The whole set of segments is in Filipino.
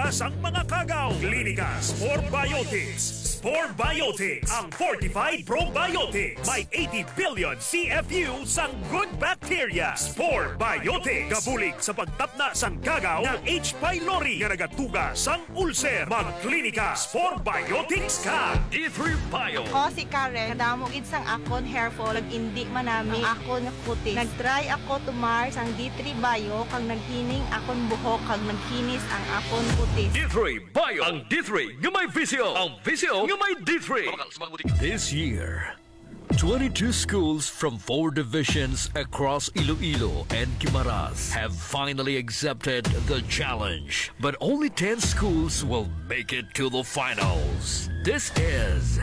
Luwas ang mga kagaw. Klinika Spore Biotics. Spore Biotics, ang fortified probiotics. May 80 billion CFU sang good bacteria. Spore Biotics. Gabulig sa pagtapna sang kagaw ng H. pylori nga nagatuga sang ulcer. Magklinika Spore Biotics ka. D3 Bio. Ako si Karen, kadamo gid sang akon hair fall, indi manami ang akon nga kutis. Nagtry ako tumar sang D3 Bio kang naghining akon buhok kang nagkinis ang akon kutis. D3 Bio. Ang D3 nga may visio. Ang visio nga may D3. This year, 22 schools from 4 divisions across Iloilo and Guimaras have finally accepted the challenge. But only 10 schools will make it to the finals. This is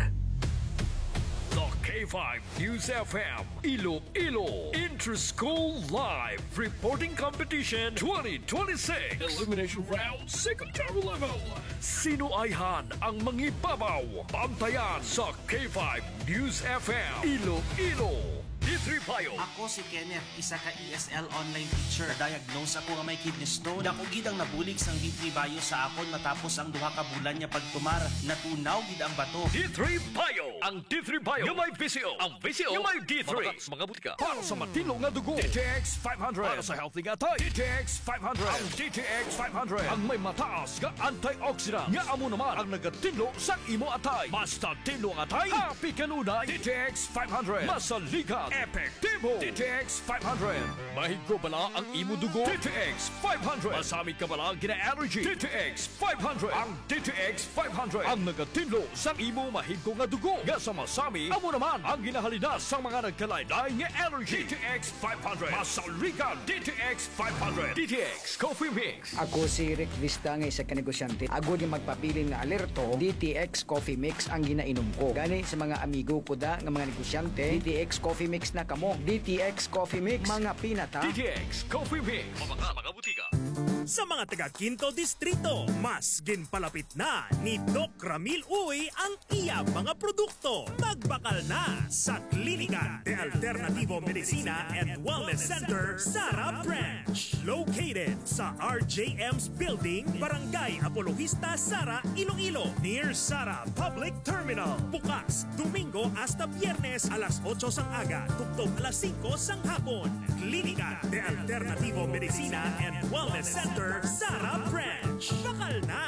the K5 News FM Iloilo Inter-School Live Reporting Competition 2026 Elimination Round Secondary Level. Sino-ayhan ang mangibabaw? Bantayan sa K5 News FM Iloilo. D3 Bio. Ako si Kenneth, isa ka ESL online teacher. Diagnose ako nga may kidney stone. Dako gid ang nabulig sang D3 Bio sa akon matapos ang duha ka bulan niya pagtumar. Natunaw gid ang bato. D3 Bio. Ang D3 Bio yung may visio. Ang visio yung may D3. Mga butika. Para sa matino nga dugo. DTX 500. Para sa healthy nga tayo. DTX 500. Ang DTX 500. Ang may mataas nga antioxidant. Nga amo naman ang nagatinlo sa imo atay. Basta tinlo ang atay. Happy kanunay. DTX 500. Masalikat. Epektibo. DTX 500. Mahigko bala ang imo dugo. DTX 500. Masamit ka bala gina-allergy. DTX 500. Ang DTX 500. Ang nagatinlo sa imo mahigko nga dugo. Nga sa masami, amo naman ang ginahalina sa mga nagkalain-lain nga allergy. DTX 500. Masalikan. DTX 500. DTX Coffee Mix. Ako si Rick Vista nga isa ka negosyante. Ako di magpapili na alerto, DTX Coffee Mix ang ginainom ko. Gani sa mga amigo ko da nga mga negosyante, DTX Coffee Mix na kamo. DTX Coffee Mix, mga pinata. DTX Coffee Mix. Mga butika. Sa mga taga Quinto Distrito, mas ginpalapit na ni Doc Ramil Uy ang iya mga produkto. Magbakal na sa Klinika de Alternativo Medicina and Wellness Center, Sara Branch. Located sa RJM's Building, Barangay Apologista, Sara, Iloilo. Near Sara Public Terminal. Bukas, Domingo hasta Biyernes alas 8 sang aga, tugtog alas 5 sang hapon. Klinika de Alternativo Medicina and Wellness Center, Sara Branch. Bakal na!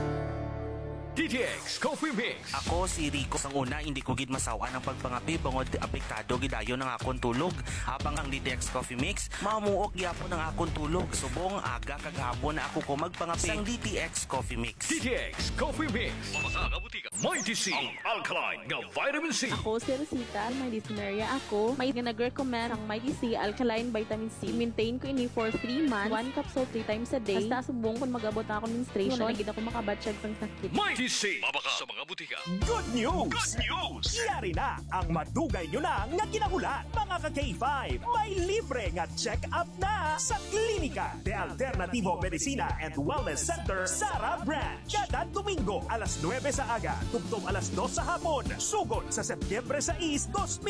DTX Coffee Mix. Ako si Rico. Sang una, hindi ko gid masawa ng pagpangapi bangod apektado gidayon ng akon tulog. Habang ang DTX Coffee Mix, mamuok gyapon ng akon tulog. Subong aga kag hapon na ako ko magpangapi sang DTX Coffee Mix. DTX Coffee Mix. Mga butika. Mighty C. Ang alkaline nga vitamin C. Ako si Rosita, may dyspnea ako. May nag-recommend ang Mighty C Alkaline Vitamin C. Maintain ko ini for 3 months. 1 capsule 3 times a day. Basta subong kung mag-abot ako ng menstruation. Nagid ako makabatsyag sang sakit. Mighty C. Mabaka sa mga butika. Good news! Good news! Iyari na ang madugay nyo na nga kinahulan. Mga ka-K5, may libre nga check-up na sa Klinika de Alternativo Medicina and Wellness Center, Sara Branch. Kada Domingo, alas 9 sa aga, tugtog alas 2 sa hapon. Sugod sa Setyembre 6,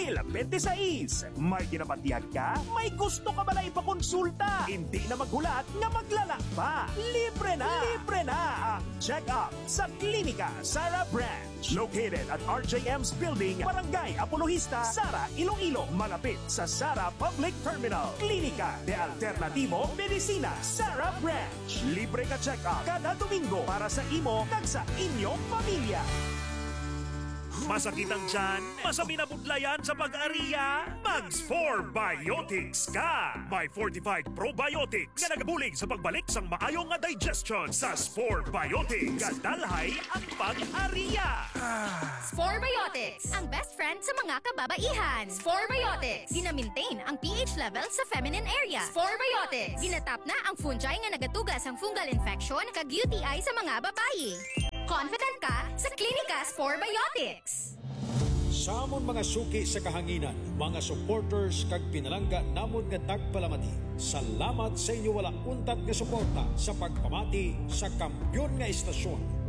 2026. May ginapatiyag ka? May gusto ka ba na ipakonsulta? Hindi na maghulat nga maglalak pa. Libre na! Libre na ang check-up sa Klinika Sara Branch. Located at RJM's Building, Barangay Apologista, Sara, Iloilo. Malapit sa Sara Public Terminal. Klinika de Alternativo Medicina, Sara Branch. Libre ka check-up kada Domingo para sa imo kag sa inyong pamilya. Masakit ang tiyan? Masabi na budlayan sa pag-ariya? Mag-4 Biotics ka! May fortified probiotics na nagabulig sa pagbalik sang maayong nga digestion sa Spore Biotics. Kadalhay ang pag-ariya! Spore Biotics, ang best friend sa mga kababaihan. Spore Biotics, gina-maintain ang pH level sa feminine area. Spore Biotics, ginatap na ang fungi nga nagatugas ang fungal infection kag UTI sa mga babayi. Confident ka sa Klinika Spore Biotics. Sa amon mga suki sa kahanginan, mga supporters kag pinalangga namon nga tagpalamati. Salamat sa inyo wala untat nga suporta sa pagpamati sa kampyon nga istasyon.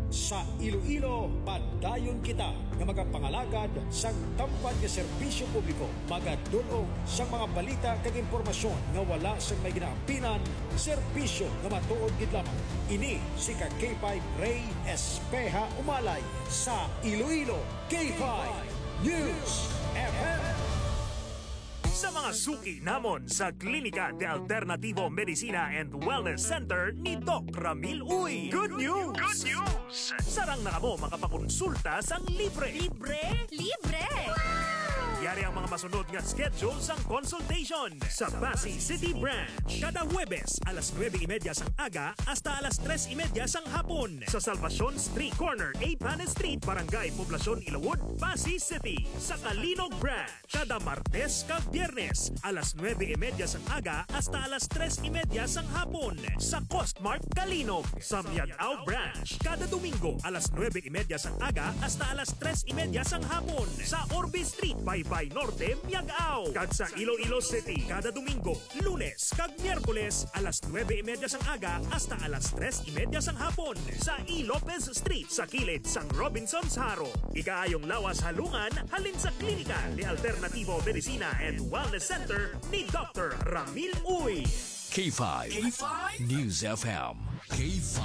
sa Iloilo, padayon kita nga magapangalagad sa tampad nga serbisyo publiko, magadulong sa mga balita kag impormasyon nga wala sa may ginaampinan, serbisyo nga matuod gid lamang. Ini si K5 Ray Espeja Umalay sa Iloilo K5 News FM. Sa mga suki namon sa Klinika de Alternativo Medicina and Wellness Center ni Doc Ramil Uy. Good news! Good news! Sarang na kamo makapakonsulta sang libre. Libre? Libre! Yari ang mga masunod nga schedule sang consultation sa Pasay City Branch. Kada Huwebes, alas 9:30 sang aga hasta alas 3:30 sang hapon. Sa Salvacion Street Corner, 8 Panes Street, Barangay Poblacion, Ilawod, Pasay City. Sa Kalinog Branch, kada Martes kag Biyernes, alas 9:30 sang aga hasta alas 3:30 sang hapon. Sa Costmark, Kalinog. Sa Miagao Branch, kada Domingo, alas 9:30 sang aga hasta alas 3:30 sang hapon. Sa Orbe Street, Baybay Norte, Miagao. Kag sa Iloilo City, kada Domingo, Lunes kag Miyerkules, alas 9:30 sang aga hasta alas 3:30 sang hapon. Sa E. Lopez Street, sa kilid sang Robinson's Haro. Ikaayong lawas halungan, halin sa Klinika de Alternativo Medicina and Wellness Center ni Dr. Ramil Uy. K5, News FM. K5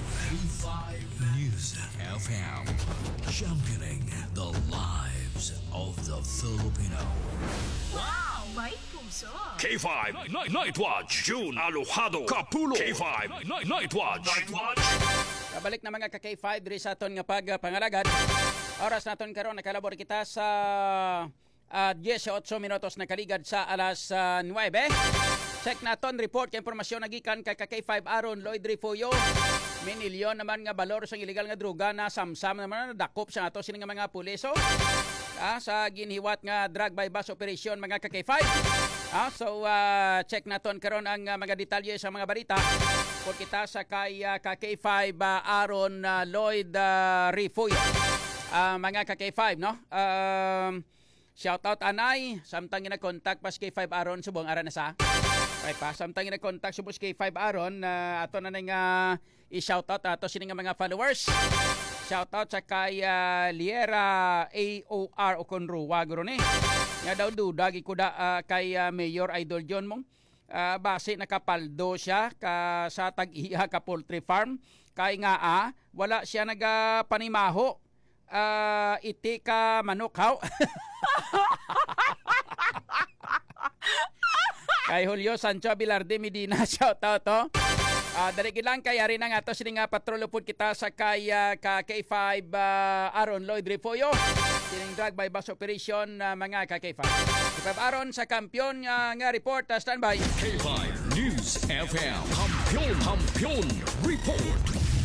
News FM. Championing the lives of the Filipino. Wow! May puso! K5 Night Watch. June Alojado Capulo. K5 Night Watch. Kabalik na mga ka-K5 diri sa aton nga pagpangalagad. Oras naton karon nakalabor kita sa 18 minutos na kaligad sa alas 9. Check naton report kay impormasyon nagikan kay K5 Aaron Lloyd Rifuyo. Minilyon naman nga balor sa illegal nga droga na samsam naman nadakop sa ato sini nga mga puliso. Sa ginhiwat nga drug by bus operation mga K5. So check naton karon ang mga detalye sa mga balita. Kung kita sa kay K5 Aaron Lloyd Rifuyo. Mga K5 no. Shout out anay, samtang gina-contact pas K5 Aaron subong ara na sa. Okay pa, samtang gina-contact subong K5 Aaron ato na nga i-shout out ato sini nga mga followers. Shout out sa kay Liera AOR Oconrua guro ni. Nga daw duda gikuda kay Mayor Idol John mong base nakapaldo siya ka sa tag-iya ka poultry farm kay nga wala siya nagapanimaho iti ka manok haw. Kay Julio Sancho Bilarde Medina, shout out to. Dali lang kay ari na nga to sini nga patrolyo pud kita sa kay K5 Aaron Lloyd Rifuyo. Sining drug by bus operation mga K5. K5 Aaron sa kampiyon nga report standby. K5 News FM. Kampiyon report.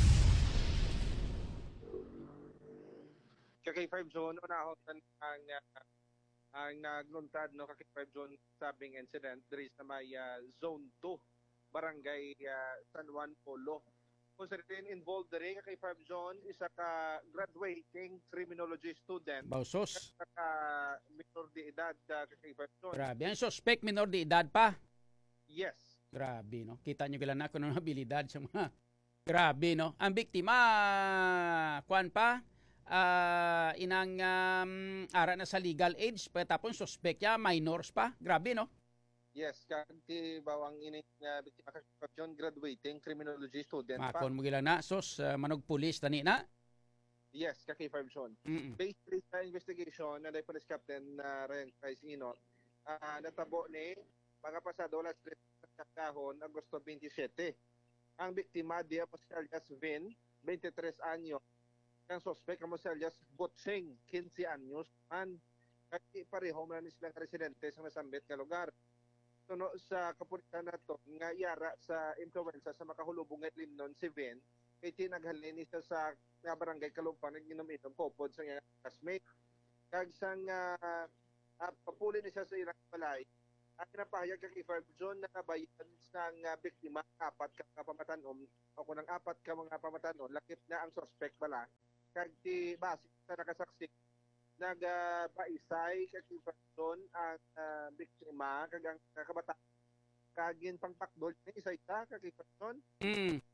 K5 Zone, unahon ang nagluntad no K5 Zone sabing incident diri sa may Zone 2 Barangay San Juan Polo. Kung sa rin involved diri K5 Zone isa ka graduating criminology student. Bausos. Ka minor de edad K5 Zone. Grabe, ang suspect minor de edad pa. Yes. Grabe no. Kita nyo kailan ako ng abilidad sa mga. Grabe no. Ang biktima kuan pa inang ara na sa legal age tapos suspect ya minors pa. Grabe no. Yes, kanti bawang ining biktima K5 Zone graduating criminology student pa. Makon mo gila na sos manog pulis tani na. Yes, K5 Zone. Based sa investigation na Police Captain Ryan Price Inot, natabo ni mga pasado alas 3 sa kahon Agosto 27. Ang biktima dia po si alias Vin, 23 anyos. Ang suspect kamo si alias Botsing, 15 anyos man. Kaya pareho man silang residente sa nasambit nga lugar. Tuno sa kapulisan nato nga yara sa influenza sa makahulubong at limnon si Vin, kay tinaghalin isa sa barangay Kalumpan nag-inom-inom popod sa nga classmate. Kag sang papuli ni siya sa ilang balay, at napahayag kay K5 Zone na nabayan sang biktima apat ka pamatanon o kunang apat ka mga pamatanon lakip na ang suspect bala. Kag ti base sa nakasaksi nagbaisay kay K5 Zone ang biktima kag ang kabataan kagin pangpakdol ni isa kay K5 Zone.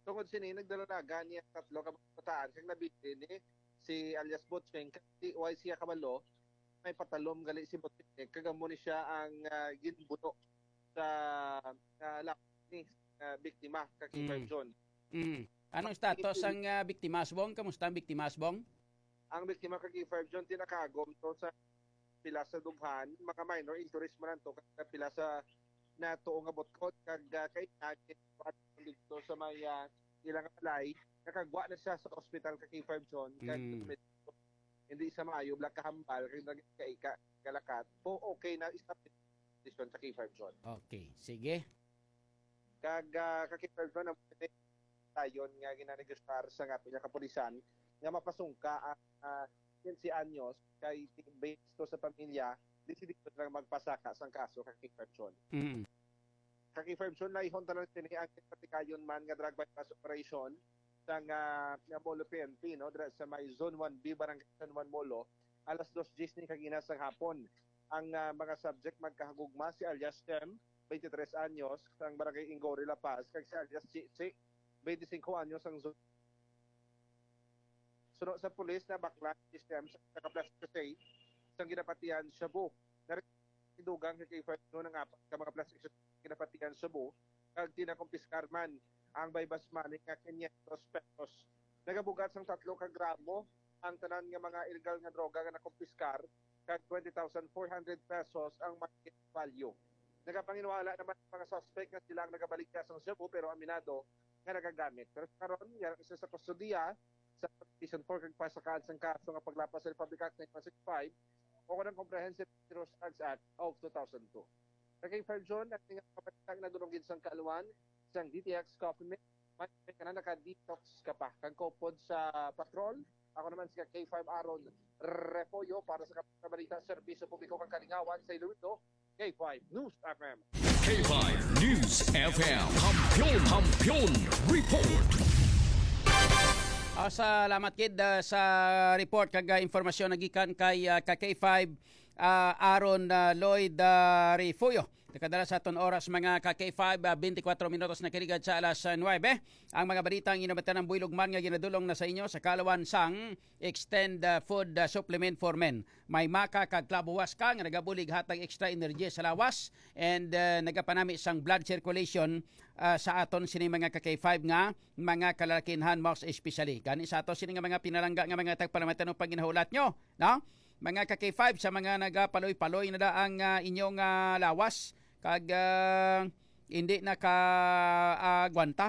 Tungod sini nagdalalaga niya tatlo ka bataan kag nabili ni si alias Botcheng si YC Kabalo may patalom gali si Botcheng kag amo ni siya ang ginbuto sa ni biktima kag K5 John. Anong status ang biktima Asbong? Kamusta ang biktima Asbong? Ang biktima kag K5 John tinakagom to sa pila sa dughan, mga minor injuries man to kag pila sa na tuong abot ko kag kay dito sa may ilang alay nakagwa na siya sa ospital kay K5 John kag hindi sa maayo black kahambal kag nagkaika kalakat po okay na establishment sa K5 John. Okay, sige. Kag kay K5 John ang tayon nga ginanegostar sa nga pinya kapulisan nga mapasungka ang 15 anyos kay based to sa pamilya dito lang magpasaka sang kaso kay K5 John. Kay K5 John na ihon tanan tini ang patikayon man nga drug bypass operation sang nga Molo PNP no dra sa may Zone 1B Barangay San Juan Molo alas 2:10 ni kagina sang hapon. Ang mga subject magkahagugma si alias Tem 23 anyos sang Barangay Ingori La Paz kag si alias Chichi 25 anyos sang Zone. Suno sa pulis na bakla system sa Plastic Say sang ginapatian Shabu. Dugang kay K5 no ng apat ka mga plastic ginapatian Shabu kag tinakumpiskar man ang baybas money nga 500 pesos. Nagabugat sang 3 ka gramo ang tanan nga mga illegal nga droga nga nakumpiskar kag 20,400 pesos ang market value. Nagapanginwala naman ang mga suspect nga sila ang nagabaligtas ng Shabu pero aminado nga nagagamit. Pero karon yan isa sa kustodiya sa Petition 4 kag pasakaan sang kaso nga paglapas sa Republic Act 1965 o kanang Comprehensive Serious Drugs Act of 2002. Kay K5 John at nga kapatang nadulongin sang kaaluan sang DTX Coffee Mix may ka na naka-detox ka pa kag kopod sa patrol. Ako naman si K5 Aaron Repoyo para sa kabalita serbisyo publiko kang kalingawan sa Iloilo. K5 News FM. K5 News FM. Kampiyon report. Salamat kid sa report kag informasyon nagikan kay K5 Aaron Lloyd Refuyo. Nakadala sa aton oras mga K5 24 minutos na kiligad sa alas 9. Ang mga balitang inabatan ng Buylog Man nga ginadulong na sa inyo sa kalawan sang Extend Food Supplement for Men. May maka kag klabuwas ka nga nagabulig hatag extra energy sa lawas and nagapanami sang blood circulation sa aton sini mga K5 nga mga kalalakinhan most especially. Gani sa aton sini nga mga pinalangga nga mga tagpalamatanong panginahulat nyo, no? Mga K5 sa mga nagapaloy-paloy na daang inyong lawas kag hindi na ka-agwanta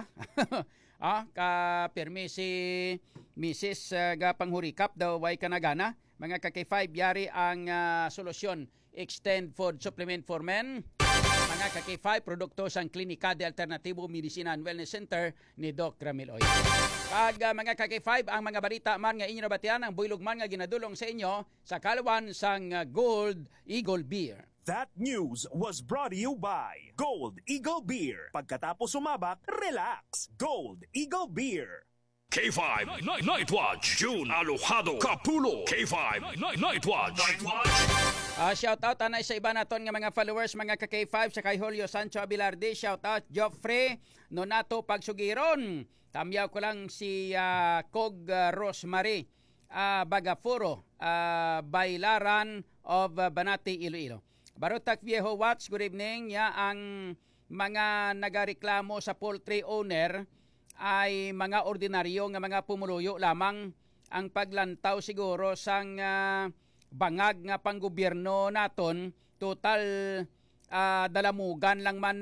ka permi si Mrs. Gapanghurikap daw way kanagana. Mga K5 yari ang solusyon Extend Food Supplement for Men. Mga K5 produkto sang Klinika de Alternatibo Medicina and Wellness Center ni Doc Ramil Oy. Kag mga K5 ang mga balita man nga inyo nabatian ang Buylog Man nga ginadulong sa inyo sa kalawan sang Gold Eagle Beer. That news was brought to you by Gold Eagle Beer. Pagkatapos sumabak, relax. Gold Eagle Beer. K5 Night Watch. June Alojado Capulo. K5 Night Watch. Shout out anay sa iba naton nga mga followers mga K5 sa kay Julio Sancho Abilarde. Shout out Joffrey Nonato Pagsugiron. Tamyaw ko lang si Cog Rosemary Bagafuro Bailaran of Banati Iloilo. Barutak Viejo Watch, good evening. Ang mga nagareklamo sa poultry owner ay mga ordinaryo nga mga pumuluyo lamang. Ang paglantaw siguro sang bangag nga panggobyerno naton total dalamugan lang man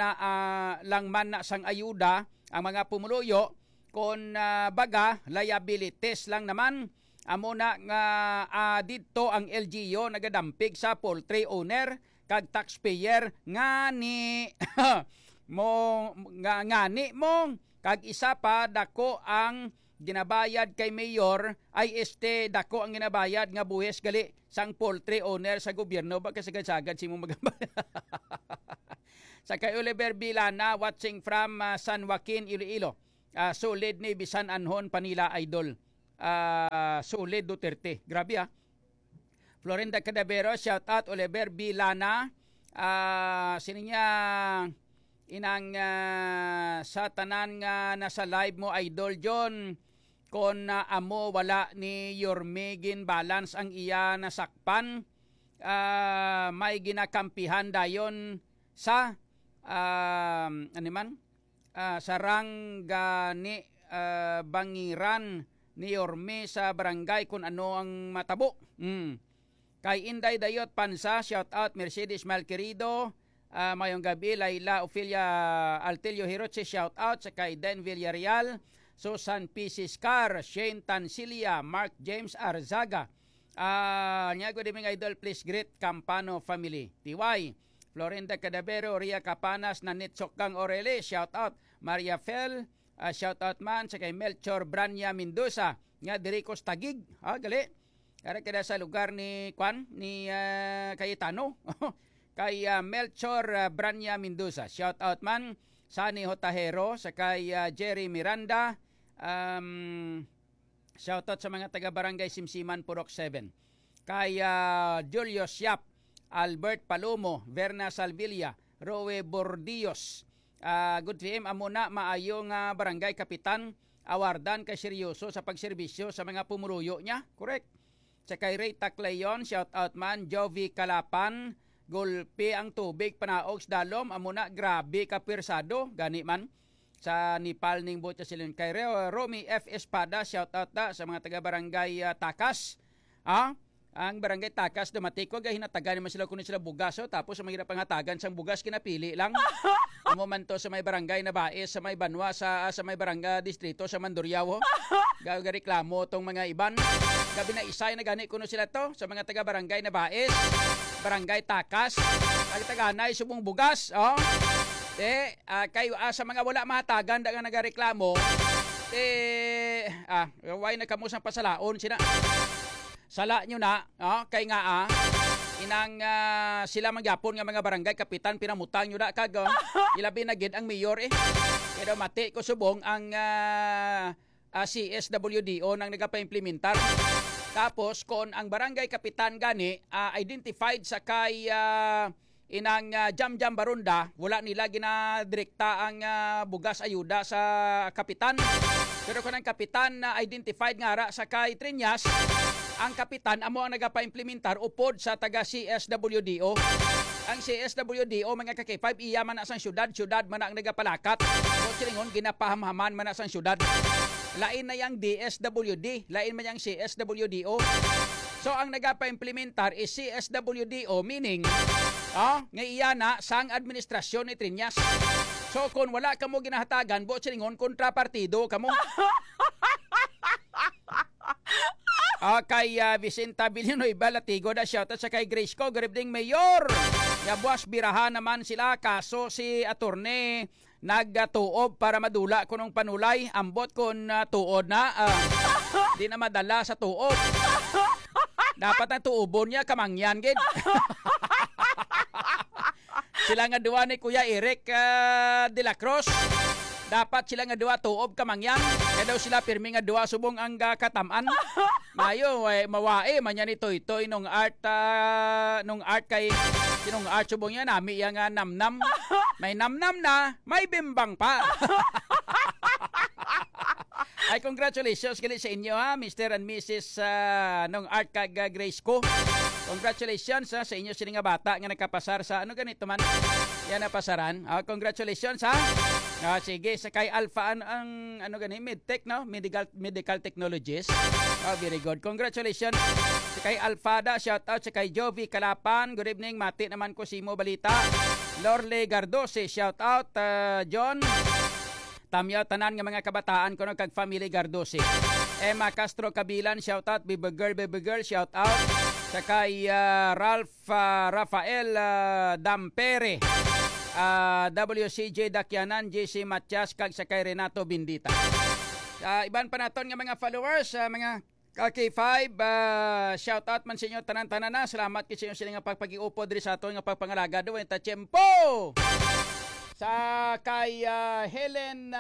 na sang ayuda ang mga pumuluyo kon baga liabilities lang naman. Amo na nga dito ang LGU nagadampig sa poultry owner kag taxpayer ngani ngani mo kag isa pa dako ang ginabayad kay mayor ay dako ang ginabayad nga buhes gali sang poultry owner sa gobyerno ba kasagad-sagad si mo magabayad. Sa kay Oliver Bilana watching from San Joaquin Iloilo. Solid ni bisan anhon panila idol. Solid Duterte. Grabe Florinda Cadavero, shout out Oliver Bilana. Sino niya inang sa tanan nga nasa live mo Idol John kon amo wala ni Yormegin balance ang iya nasakpan, may ginakampihan dayon sa sarang gani bangiran ni Yorme sa barangay kung ano ang matabo. Kay Inday Dayot Pansa, shout out Mercedes Malquerido, mayong gabi Laila Ofelia Altelio Hiroche, shout out sa kay Den Villarreal, Susan P. Siscar, Shane Tancilia, Mark James Arzaga. Good evening Idol, please greet Campano family. TY, Florinda Cadavero, Ria Capanas, Nanit Sokang Orele, shout out. Maria Fel, shout out man sa kay Melchor Branya Mendoza, nga Diricos Tagig. Gali. Kada sa lugar ni Cayetano. Kay Melchor Branya Mendoza, shout out man. Sani Hotahero sa kay Jerry Miranda. Shout out sa mga taga Barangay Simsiman Purok 7. Kay Julio Siap, Albert Palomo, Verna Salvilla, Roe Bordillos. Good PM amo na maayo nga barangay kapitan awardan kay seryoso sa pagserbisyo sa mga pumuruyo niya. Correct. Sa kay Ray Taclayon, shout out man. Jovi Kalapan, gulpi ang tubig panaog sa dalom, amo na grabe ka persado gani man sa Nipal ning botya silin. Kay Romy F Espada, shout out da sa mga taga barangay Takas. Ang barangay Takas dumatiko gay hinatagan naman sila kuno sila bugaso, tapos sa mahirap pangatagan sang bugas kinapili lang. Amo man to sa may barangay na Baes, sa may Banwa, sa may barangay distrito sa Mandurriao. Gareklamo tong mga iban. Gabi na isay na gani kuno sila to sa mga taga barangay na Baes, barangay Takas. Ang taganay subong bugas, kayo sa mga wala mahatagan da nga nagareklamo, why na kamo sang pasalaon sina. Sala nyo na, kay nga inang sila magyapon nga mga barangay kapitan pinamutang nyo na kag ilabi na gid ang mayor Kaya mati ko subong ang CSWDO nang nagapa-implementar. Tapos kon ang barangay kapitan gani identified sa kay inang jam-jam barunda, wala nila ginadirekta ang bugas ayuda sa kapitan. Pero kung ang kapitan na identified nga ra sa kay Triñas, ang kapitan amo ang nagapa-implementar upod sa taga CSWDO. Ang CSWDO mga kaki-5 iya man na sang syudad man ang nagapalakat. O silingon ginapahamhaman man na sang syudad. Lain na yang DSWD, lain man yang CSWDO. So ang nagapa-implementar is CSWDO, meaning nga iya na sang administrasyon ni Triñas. So kung wala kamo ginahatagan, bo silingon kontrapartido kamo. Kay Vicenta Villanueva Latigo da shoutout sa kay Grace ko, good evening Mayor. Yabuas birahan naman sila kaso si attorney nagtuob para madula kunong panulay, ambot kun tuod na di na madala sa tuob. Dapat ang tuobon niya kamangyan gid. Sila nga duwa ni Kuya Eric de la Cruz. Dapat sila nga duwa tuob kamangyan. Kaya daw sila pirmi nga duwa subong ang kataman. Mayo mawae man yan itoy nung art kay sinong art subong yan nami yang namnam. May namnam na, may bimbang pa. Ay congratulations gali sa inyo Mr. and Mrs. nung art kag Grace ko. Congratulations sa inyo sila nga bata nga nagkapasar sa ano ganito man. Yan na pasaran. Congratulations sige sa kay Alpha ang ano gani medtech no, medical technologies. Very good. Congratulations sa kay Alfada, shout out sa kay Jovi Kalapan. Good evening, mati naman ko Simo Balita. Lorle Gardose, shout out John. Tamyaw tanan nga mga kabataan ko kag family Gardose. Emma Castro Kabilan, shout out. Baby girl, shout out. Sa kay Rafael Dampere. WCJ Dakyanan, JC Matias, kag sa kay Renato Bindita. Iban pa naton nga mga followers, mga K5, shout out man sa inyo tanan-tanan na. Salamat kay sa inyo sila nga pagpag-iupod diri sa aton nga pagpangalagad duwen ta tiyempo. Sa kay Helen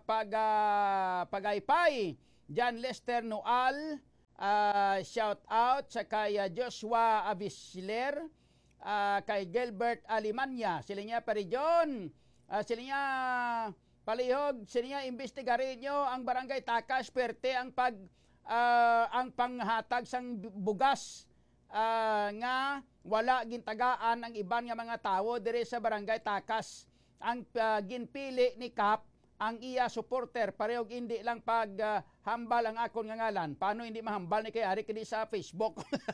Pagaypay, John Lester Noal, shout out sa kay Joshua Avisler, kay Gilbert Alimanya, sila niya pa rin Sila niya palihog, sila niya imbestigarin nyo ang barangay Takas, perte ang ang panghatag sang bugas nga wala gintagaan ang iban nga mga tawo dire sa barangay Takas. Ang ginpili ni Kap ang iya supporter parehog hindi lang hambal ang akon nga ngalan. Paano hindi mahambal ni kay Ari kini sa Facebook?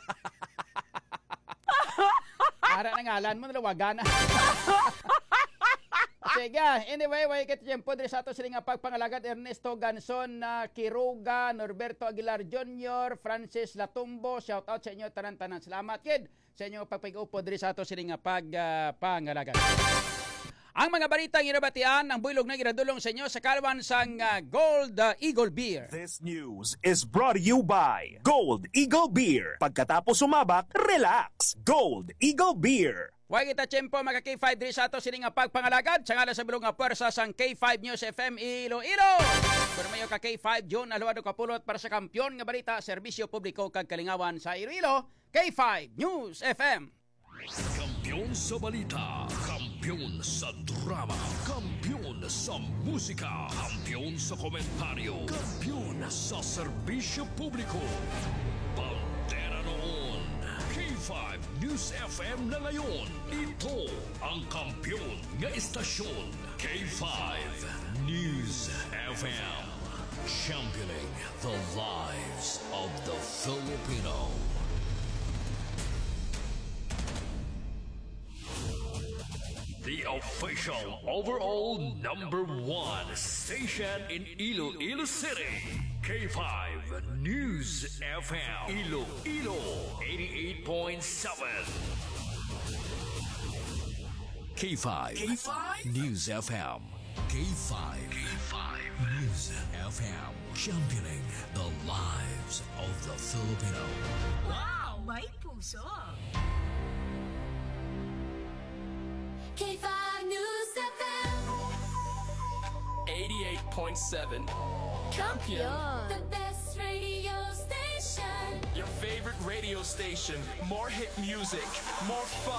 Ara na ngalan mo nawagan. Sige, anyway, way ket tiempo diri sa ato sila nga pagpangalagad Ernesto Ganson, Quiroga, Norberto Aguilar Jr., Francis Latumbo, shout out sa inyo tanan-tanan. Salamat kid sa inyo pagpag-upo diri sa ato sila nga pagpangalagad. Ang mga balitang inabatian ang buylog na giradulong sa inyo sa kalwan sang Gold Eagle Beer. This news is brought to you by Gold Eagle Beer. Pagkatapos sumabak, relax. Gold Eagle Beer. Huwag kita tiyempo mga K5 diri sa ato sila nga pagpangalagad. Sa ngala sa bilog nga pwersa sang K5 News FM Iloilo. Pero mayo ka K5 June Alwado Kapulot para sa kampyon nga balita, serbisyo publiko kag kalingawan sa Iloilo. K5 News FM. Kampiyon sa balita, kampiyon sa drama, kampiyon sa musika, kampiyon sa komentaryo, kampiyon sa serbisyo publiko. Pantera noon, K5 News FM na ngayon. Ito ang kampiyon nga istasyon, K5 News FM. Championing the lives of the Filipino. The official overall #1 station in Iloilo City. K5 News FM. Iloilo 88.7. K5 News FM. K5 News FM. Championing the lives of the Filipino. Wow! May puso! K5 News FM 88.7 Champion, the best radio station. Your favorite radio station. More hit music, more fun.